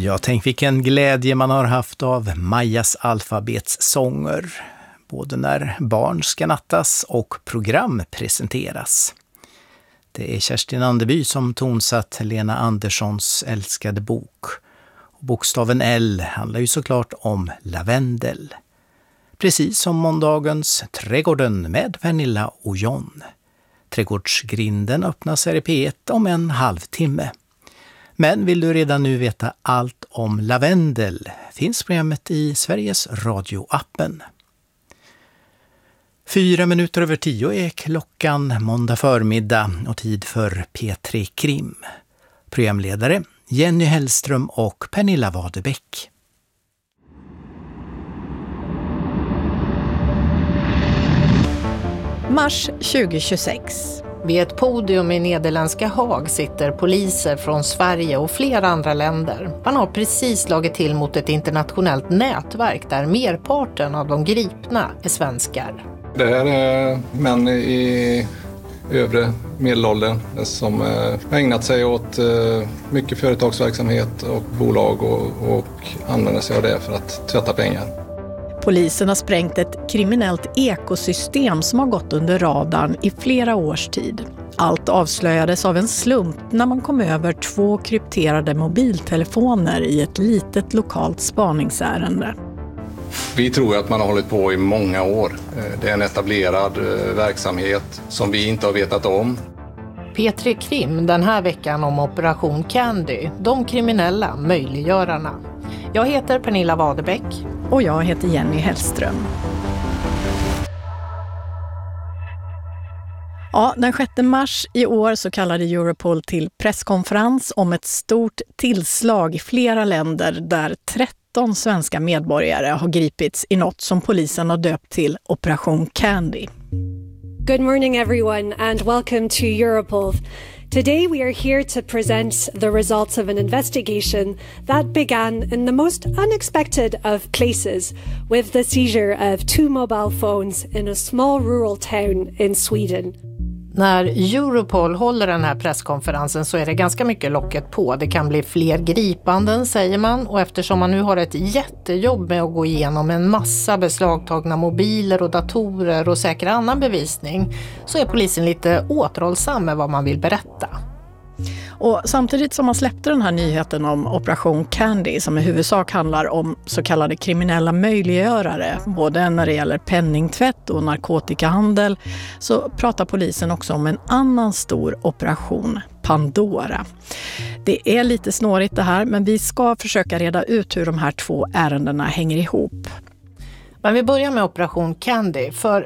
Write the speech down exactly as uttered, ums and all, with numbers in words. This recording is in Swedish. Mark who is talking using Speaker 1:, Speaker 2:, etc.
Speaker 1: Jag tänk vilken glädje man har haft av Majas alfabetssånger, både när barn ska nattas och program presenteras. Det är Kerstin Anderby som tonsatt Lena Anderssons älskade bok. Och bokstaven L handlar ju såklart om lavendel. Precis som måndagens Trädgården med Pernilla och John. Trädgårdsgrinden öppnas här i P ett om en halvtimme. Men vill du redan nu veta allt om lavendel finns programmet i Sveriges Radio-appen. Fyra minuter över tio är klockan måndag förmiddag och tid för P tre Krim. Programledare Jenny Hellström och Pernilla Wadebeck.
Speaker 2: Mars tjugohundratjugosex.
Speaker 3: Vid ett podium i nederländska Haag sitter poliser från Sverige och flera andra länder. Man har precis slagit till mot ett internationellt nätverk där merparten av de gripna är svenskar.
Speaker 4: Det här är män i övre medelåldern som har ägnat sig åt mycket företagsverksamhet och bolag och, och använder sig av det för att tvätta pengar.
Speaker 2: Polisen har sprängt ett kriminellt ekosystem som har gått under radarn i flera års tid. Allt avslöjades av en slump när man kom över två krypterade mobiltelefoner i ett litet lokalt spaningsärende.
Speaker 4: Vi tror att man har hållit på i många år. Det är en etablerad verksamhet som vi inte har vetat om.
Speaker 3: P tre Krim den här veckan om Operation Candy, de kriminella möjliggörarna. Jag heter Pernilla Wadebeck.
Speaker 2: Och jag heter Jenny Hellström. Ja, den sjätte mars i år så kallade Europol till presskonferens om ett stort tillslag i flera länder där tretton svenska medborgare har gripits i något som polisen har döpt till Operation Candy.
Speaker 5: Good morning everyone and welcome to Europol. Today we are here to present the results of an investigation that began in the most unexpected of places with the seizure of two mobile phones in a small rural town in Sweden.
Speaker 3: När Europol håller den här presskonferensen så är det ganska mycket locket på. Det kan bli fler gripanden säger man, och eftersom man nu har ett jättejobb med att gå igenom en massa beslagtagna mobiler och datorer och säkra annan bevisning så är polisen lite återhållsam med vad man vill berätta.
Speaker 2: Och samtidigt som man släppte den här nyheten om Operation Candy som i huvudsak handlar om så kallade kriminella möjliggörare, både när det gäller penningtvätt och narkotikahandel, så pratar polisen också om en annan stor operation, Pandora. Det är lite snårigt det här, men vi ska försöka reda ut hur de här två ärendena hänger ihop.
Speaker 3: Men vi börjar med Operation Candy, för